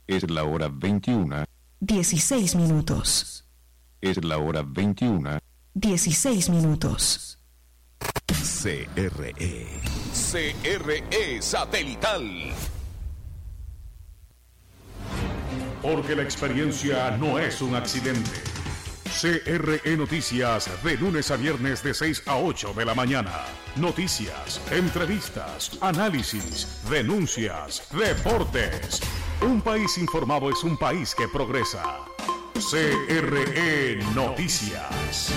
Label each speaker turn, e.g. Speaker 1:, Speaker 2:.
Speaker 1: Es la hora 21.
Speaker 2: 16 minutos.
Speaker 1: Es la hora 21.
Speaker 2: 16 minutos.
Speaker 3: CRE. CRE Satelital.
Speaker 4: Porque la experiencia no es un accidente. CRE Noticias, de lunes a viernes de 6 a 8 de la mañana. Noticias, entrevistas, análisis, denuncias, deportes. Un país informado es un país que progresa. CRE Noticias.